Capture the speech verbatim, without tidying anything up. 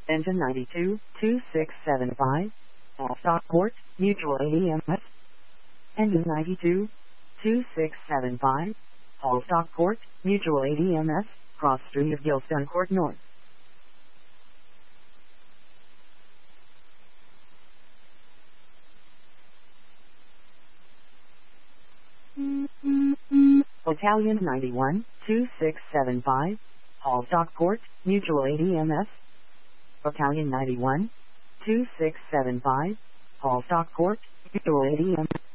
Engine ninety-two, two six seven five, Allstock Court, Mutual A D M S. Engine ninety-two, two six seven five, Allstock Court, Mutual A D M S, Cross Street of Gilstone Court North. Battalion ninety-one, two six seven five, Allstock Court, Mutual A D M S. Battalion ninety-one, two six seven five, Allstock Court, Mutual A D M S.